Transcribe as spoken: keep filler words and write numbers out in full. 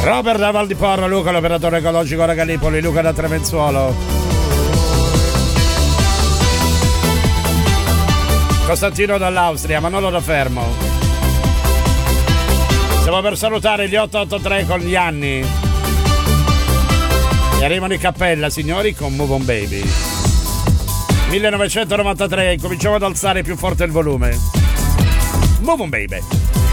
Robert da Val di Porro, Luca l'operatore ecologico da Gallipoli, Luca da Tremenzuolo, Costantino dall'Austria, Manolo da Fermo. Stiamo per salutare gli otto otto tre con gli anni e arrivano i Cappella, signori, con Move On Baby. millenovecentonovantatré, cominciamo ad alzare più forte il volume. Move On Baby.